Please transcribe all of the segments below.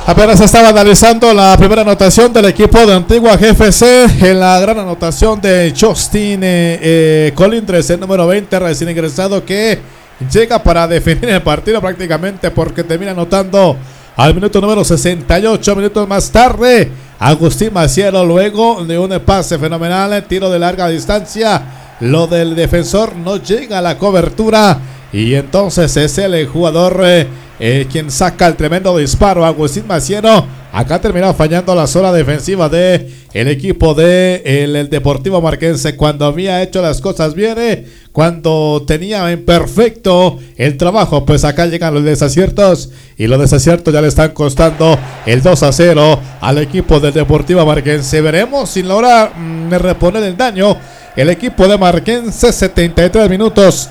Apenas estaba analizando la primera anotación del equipo de Antigua GFC en la gran anotación de Justin Colindres, el número 20 recién ingresado, que llega para definir el partido prácticamente, porque termina anotando al minuto número 68, minutos más tarde. Agustín Maciero, luego de un pase fenomenal, tiro de larga distancia, lo del defensor no llega a la cobertura y entonces es el jugador quien saca el tremendo disparo. Agustín Maciero acá termina fallando la zona defensiva de el equipo de el Deportivo Marquense, cuando había hecho las cosas bien, cuando tenía en perfecto el trabajo. Pues acá llegan los desaciertos, y los desaciertos ya le están costando el 2-0 al equipo del Deportivo Marquense. Veremos si logra reponer el daño el equipo de Marquense. 73 minutos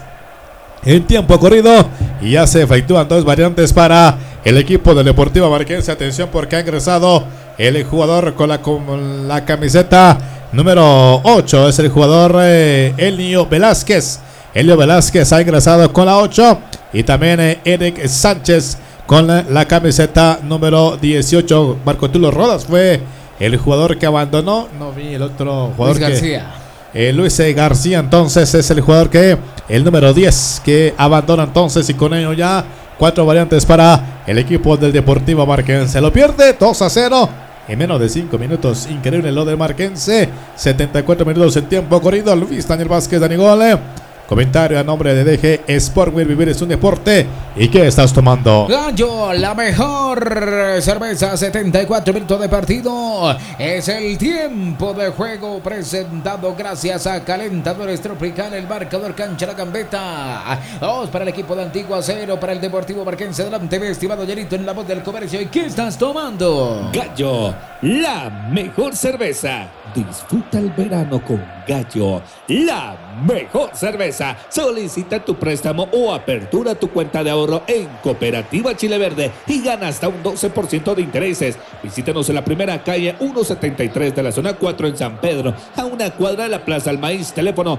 en tiempo corrido y ya se efectúan dos variantes para el equipo del Deportivo Marquense. Atención, porque ha ingresado el jugador con la camiseta número 8, es el jugador Elio Velázquez. Elio Velázquez ha ingresado con la 8, y también Eric Sánchez con la camiseta número 18. Marco Tulio Rodas fue el jugador que abandonó. No vi el otro jugador. Luis García. Luis García entonces es el jugador que, el número 10, que abandona entonces, y con ello ya 4 variantes para el equipo del Deportivo Marquense. Lo pierde 2-0 en menos de 5 minutos. Increíble lo de Marquense. 74 minutos en tiempo corrido. Luis Daniel Vázquez, Dani Gole. Comentario a nombre de DG Sportwear, vivir es un deporte. ¿Y qué estás tomando? Gallo, la mejor cerveza. 74 minutos de partido. Es el tiempo de juego presentado gracias a Calentadores Tropical. El marcador cancha la gambeta. 2 para el equipo de Antigua, 0 para el Deportivo Marquense. Adelante, mi estimado Yerito, en la voz del comercio. ¿Y qué estás tomando? Gallo, la mejor cerveza. Disfruta el verano con Gallo, la mejor cerveza. Solicita tu préstamo o apertura tu cuenta de ahorro en Cooperativa Chile Verde y gana hasta un 12% de intereses. Visítanos en la primera calle 173 de la zona 4 en San Pedro, a una cuadra de la Plaza del Maíz. Teléfono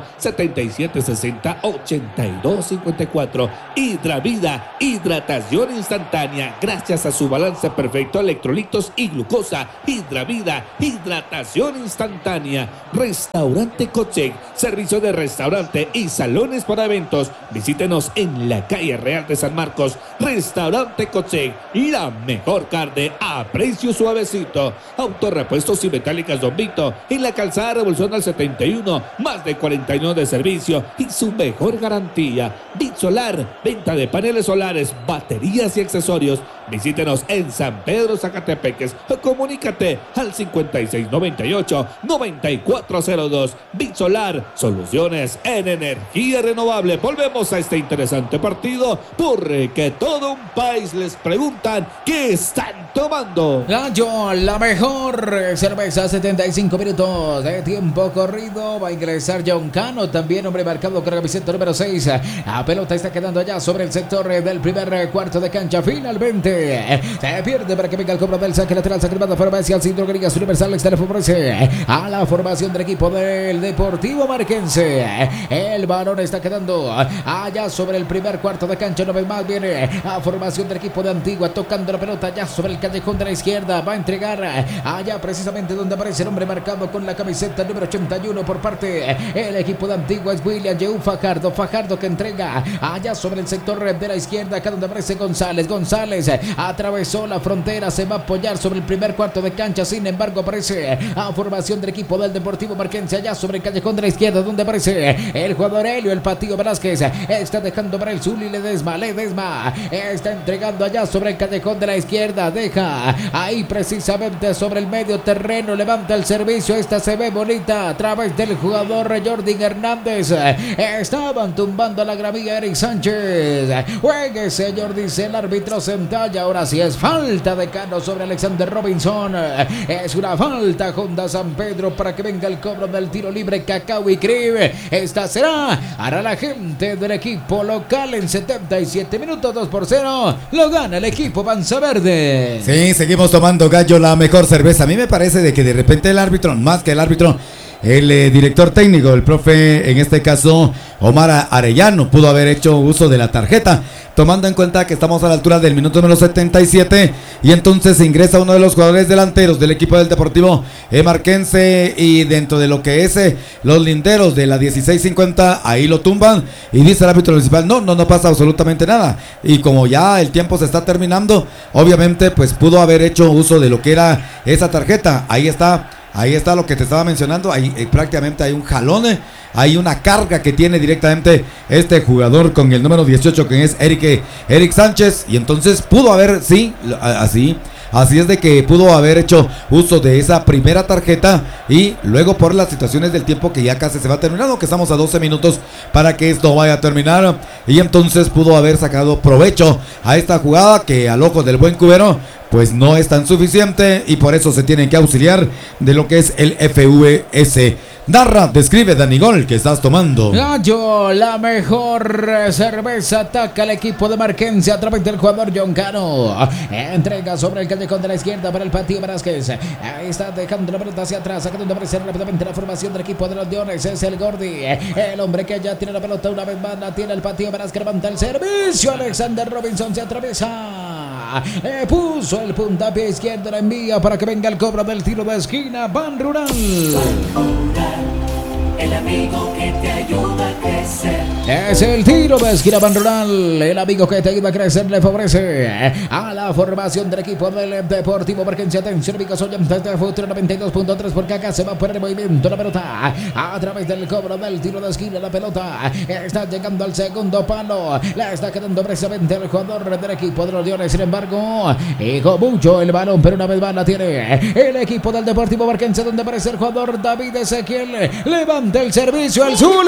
7760-8254. Hidravida, hidratación instantánea gracias a su balance perfecto, electrolitos y glucosa. Hidravida, hidratación instantánea. Restaurante Cochec, servicio de restaurante y salones para eventos. Visítenos en la calle Real de San Marcos. Restaurante Cochec, la mejor carne a precio suavecito. Autorepuestos y metálicas Don Vito, en la calzada Revolución al 71. Más de 41 de servicio y su mejor garantía. Bit Solar, venta de paneles solares, baterías y accesorios. Visítenos en San Pedro, Zacatepeques, o comunícate al 5698-9402. Bit Solar, soluciones en energía renovable. Volvemos a este interesante partido, porque todo un país les preguntan qué están tomando. Gallo, la mejor cerveza. 75 minutos de tiempo corrido. Va a ingresar John Cano, también hombre marcado con la camiseta número 6. La pelota está quedando allá sobre el sector del primer cuarto de cancha. Finalmente se pierde para que venga el cobro del saque lateral. Sacrificado fuera hacia el centro. Gringas Universal. Extra favorece a la formación del equipo del Deportivo Marquense. El balón está quedando allá sobre el primer cuarto de cancha. Una vez más viene a formación del equipo de Antigua, tocando la pelota allá sobre el callejón de la izquierda. Va a entregar allá precisamente donde aparece el hombre marcado con la camiseta número 81 por parte del equipo de Antigua. Es William Yehu Fajardo. Fajardo que entrega allá sobre el sector de la izquierda, acá donde aparece González. González atravesó la frontera, se va a apoyar sobre el primer cuarto de cancha. Sin embargo, aparece a formación del equipo del Deportivo Marquense allá sobre el callejón de la izquierda, donde aparece el jugador Helio, el Patillo Velázquez. Está dejando para el Zuli Ledesma. Ledesma está entregando allá sobre el callejón de la izquierda. Deja ahí precisamente sobre el medio terreno. Levanta el servicio. Esta se ve bonita a través del jugador Jordi Hernández. Estaban tumbando la gravilla Eric Sánchez. Jueguese, Jordi, dice el árbitro Centalla. Ahora sí es falta de Cano sobre Alexander Robinson. Es una falta Honda San Pedro para que venga el cobro del tiro libre. Cacao y Crib. Esta será para la gente del equipo local en 77 minutos. 2-0. Lo gana el equipo Panza Verde. Sí, seguimos tomando, Gallo, la mejor cerveza. A mí me parece de que de repente el árbitro, más que el árbitro, el director técnico, el profe, en este caso Omar Arellano, pudo haber hecho uso de la tarjeta, tomando en cuenta que estamos a la altura del minuto número 77 y entonces ingresa uno de los jugadores delanteros del equipo del Deportivo Marquense y dentro de lo que es los linderos de la 16:50, ahí lo tumban y dice el árbitro municipal, no pasa absolutamente nada. Y como ya el tiempo se está terminando, obviamente pues pudo haber hecho uso de lo que era esa tarjeta. Ahí está lo que te estaba mencionando, ahí prácticamente hay un jalón, hay una carga que tiene directamente este jugador con el número 18 que es Eric Sánchez, y entonces pudo haber, sí, así es de que pudo haber hecho uso de esa primera tarjeta y luego por las situaciones del tiempo que ya casi se va terminando, que estamos a 12 minutos para que esto vaya a terminar, y entonces pudo haber sacado provecho a esta jugada que al ojo del buen cubero pues no es tan suficiente y por eso se tienen que auxiliar de lo que es el FVS. Narra, describe, Danigol, que estás tomando. Gallo, la mejor cerveza, ataca al equipo de Marquense a través del jugador John Cano. Entrega sobre el callejón de la izquierda para el Patio Velázquez. Ahí está dejando la pelota hacia atrás, sacando de aparecer rápidamente la formación del equipo de los Leones. Es el Gordi, el hombre que ya tiene la pelota una vez más, la tiene el Patio Velázquez, levanta el servicio. Alexander Robinson se atraviesa. Puso el puntapié izquierdo, la envía para que venga el cobro del tiro de esquina. Ban Rural. El amigo que te ayuda a crecer. Es el tiro de esquina Ban Rural. El amigo que te ayuda a crecer le favorece a la formación del equipo del Deportivo Marquense. Atención, amigos oyentes de Futuro 92.3, porque acá se va por el movimiento la pelota a través del cobro del tiro de esquina. La pelota está llegando al segundo palo. La está quedando precisamente el jugador del equipo de los Leones. Sin embargo, hizo mucho el balón, pero una vez más la tiene el equipo del Deportivo Marquense, donde aparece el jugador David Ezequiel. Levanta el servicio al sur.